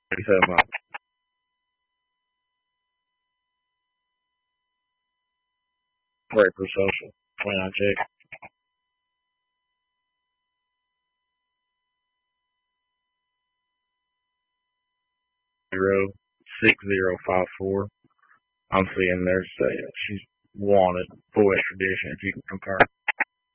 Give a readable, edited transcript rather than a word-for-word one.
What are you talking about? Wait for social. When I check 06054. I'm seeing there saying she's wanted full extradition if you can confirm.